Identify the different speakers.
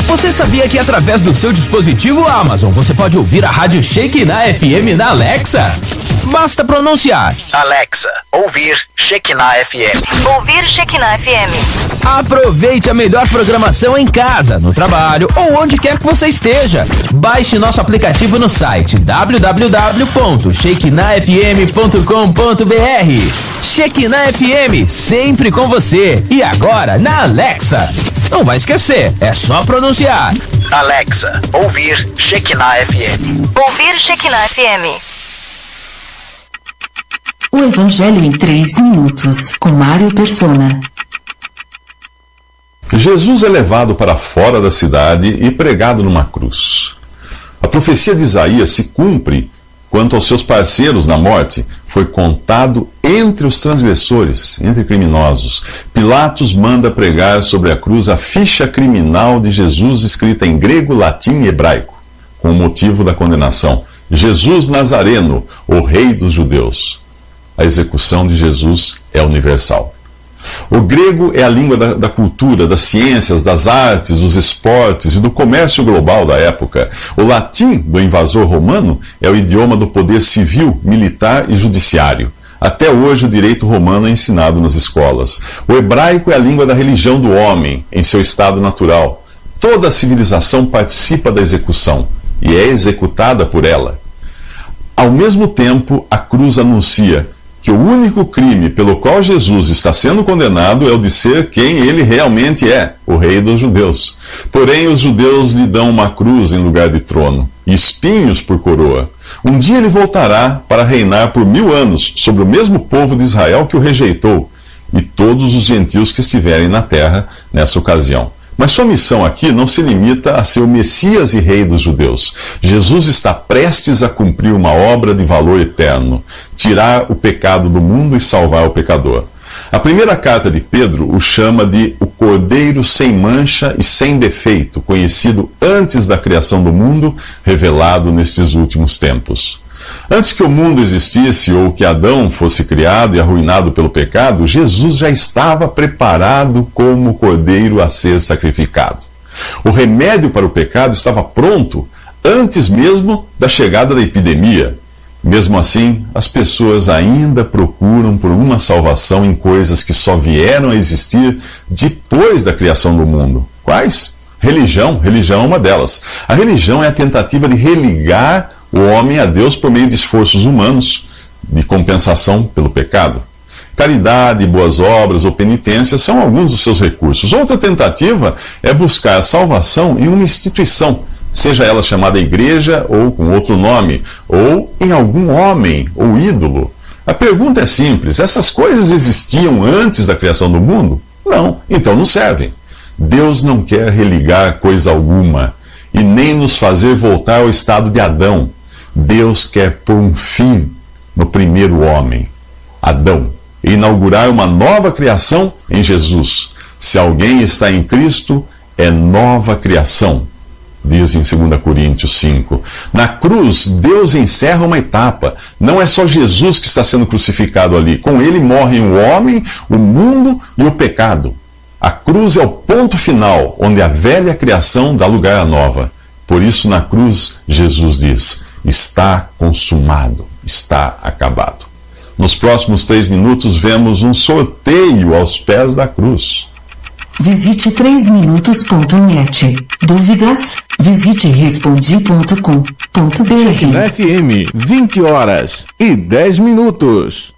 Speaker 1: Você sabia que através do seu dispositivo Amazon você pode ouvir a rádio Shekinah FM na Alexa? Basta pronunciar:
Speaker 2: Alexa, ouvir Shekinah FM.
Speaker 3: Ouvir Shekinah FM.
Speaker 1: Aproveite a melhor programação em casa, no trabalho ou onde quer que você esteja. Baixe nosso aplicativo no site www.shekinahfm.com.br. Shekinah FM, sempre com você. E agora na Alexa. Não vai esquecer, é só pronunciar:
Speaker 2: Alexa, ouvir Shekinah FM.
Speaker 3: Ouvir Shekinah FM.
Speaker 4: O Evangelho em 3 minutos, com Mário Persona.
Speaker 5: Jesus é levado para fora da cidade e pregado numa cruz. A profecia de Isaías se cumpre quanto aos seus parceiros na morte. Foi contado entre os transgressores, entre criminosos. Pilatos manda pregar sobre a cruz a ficha criminal de Jesus, escrita em grego, latim e hebraico, com o motivo da condenação: Jesus Nazareno, o Rei dos Judeus. A execução de Jesus é universal. O grego é a língua da cultura, das ciências, das artes, dos esportes e do comércio global da época. O latim do invasor romano é o idioma do poder civil, militar e judiciário. Até hoje o direito romano é ensinado nas escolas. O hebraico é a língua da religião do homem, em seu estado natural. Toda a civilização participa da execução e é executada por ela. Ao mesmo tempo, a cruz anuncia que o único crime pelo qual Jesus está sendo condenado é o de ser quem ele realmente é, o Rei dos Judeus. Porém, os judeus lhe dão uma cruz em lugar de trono, e espinhos por coroa. Um dia ele voltará para reinar por 1000 anos sobre o mesmo povo de Israel que o rejeitou, e todos os gentios que estiverem na terra nessa ocasião. Mas sua missão aqui não se limita a ser o Messias e Rei dos judeus. Jesus está prestes a cumprir uma obra de valor eterno: tirar o pecado do mundo e salvar o pecador. A primeira carta de Pedro o chama de o Cordeiro sem mancha e sem defeito, conhecido antes da criação do mundo, revelado nestes últimos tempos. Antes que o mundo existisse ou que Adão fosse criado e arruinado pelo pecado, Jesus já estava preparado como cordeiro a ser sacrificado. O remédio para o pecado estava pronto antes mesmo da chegada da epidemia. Mesmo assim, as pessoas ainda procuram por uma salvação em coisas que só vieram a existir depois da criação do mundo. Quais? Religião. Religião é uma delas. A religião é a tentativa de religar o homem a Deus por meio de esforços humanos de compensação pelo pecado. Caridade, boas obras ou penitência são alguns dos seus recursos. Outra tentativa é buscar a salvação em uma instituição, seja ela chamada igreja ou com outro nome, ou em algum homem ou ídolo. A pergunta é simples: essas coisas existiam antes da criação do mundo? Não, então não servem. Deus não quer religar coisa alguma e nem nos fazer voltar ao estado de Adão. Deus quer pôr um fim no primeiro homem, Adão, e inaugurar uma nova criação em Jesus. Se alguém está em Cristo, é nova criação, diz em 2 Coríntios 5. Na cruz, Deus encerra uma etapa. Não é só Jesus que está sendo crucificado ali. Com ele morrem o homem, o mundo e o pecado. A cruz é o ponto final, onde a velha criação dá lugar à nova. Por isso, na cruz, Jesus diz: está consumado, está acabado. Nos próximos 3 minutos, vemos um sorteio aos pés da cruz.
Speaker 4: Visite 3minutos.net. Dúvidas? Visite respondi.com.br.
Speaker 6: FM, 20 horas e 10 minutos.